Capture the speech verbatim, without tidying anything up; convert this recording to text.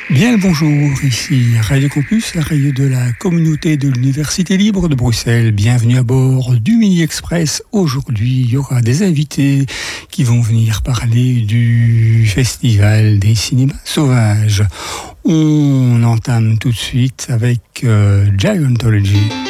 Bien le bonjour, ici Radio Campus, la radio de la communauté de l'Université libre de Bruxelles. Bienvenue à bord du Mini Express. Aujourd'hui, il y aura des invités qui vont venir parler du Festival des cinémas sauvages. On entame tout de suite avec euh, Giantology.